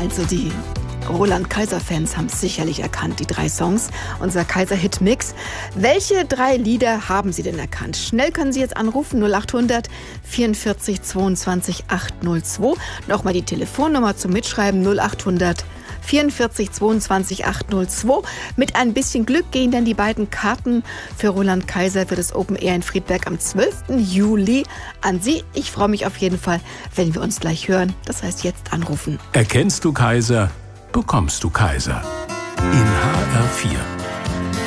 Also die Roland-Kaiser-Fans haben es sicherlich erkannt, die 3 Songs, unser Kaiser-Hit-Mix. Welche 3 Lieder haben Sie denn erkannt? Schnell können Sie jetzt anrufen, 0800 44 22 802. Nochmal die Telefonnummer zum Mitschreiben, 0800 44 22 802. Mit ein bisschen Glück gehen dann die beiden Karten für Roland Kaiser für das Open Air in Friedberg am 12. Juli an Sie. Ich freue mich auf jeden Fall, wenn wir uns gleich hören. Das heißt, jetzt anrufen. Erkennst du Kaiser, bekommst du Kaiser. In HR4.